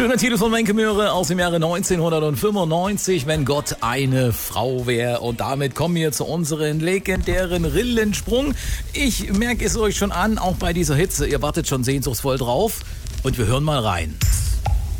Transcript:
Schöner Titel von Wenke Möhre aus dem Jahre 1995, wenn Gott eine Frau wäre. Und damit kommen wir zu unserem legendären Rillensprung. Ich merke es euch schon an, auch bei dieser Hitze. Ihr wartet schon sehnsuchtsvoll drauf. Und wir hören mal rein.